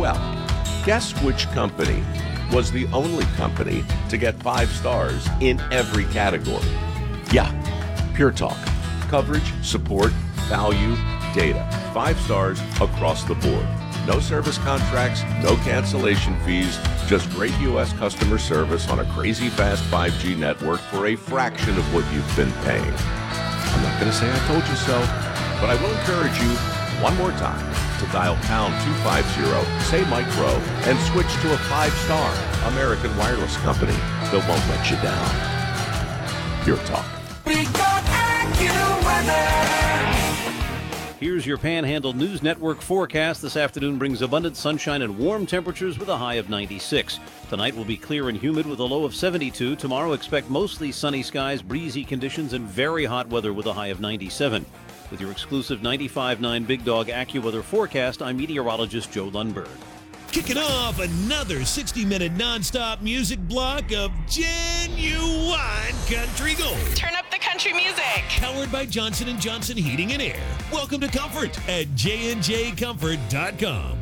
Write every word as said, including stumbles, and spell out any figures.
Well, guess which company was the only company to get five stars in every category? Yeah, Pure Talk. Coverage, support, value, data. Five stars across the board. No service contracts, no cancellation fees, just great U S customer service on a crazy fast five G network for a fraction of what you've been paying. I'm not going to say I told you so, but I will encourage you one more time to dial pound two fifty, say Mike Rowe, and switch to a five-star American wireless company that won't let you down. Pure Talk. We got AccuWeather. Here's your Panhandle News Network forecast. This afternoon brings abundant sunshine and warm temperatures with a high of ninety-six. Tonight will be clear and humid with a low of seventy-two. Tomorrow expect mostly sunny skies, breezy conditions, and very hot weather with a high of ninety-seven. With your exclusive ninety-five point nine Big Dog AccuWeather forecast, I'm meteorologist Joe Lundberg. Kicking off another sixty-minute nonstop music block of genuine country gold. Turn up the country music. Powered by Johnson and Johnson Heating and Air. Welcome to Comfort at J and J Comfort dot com.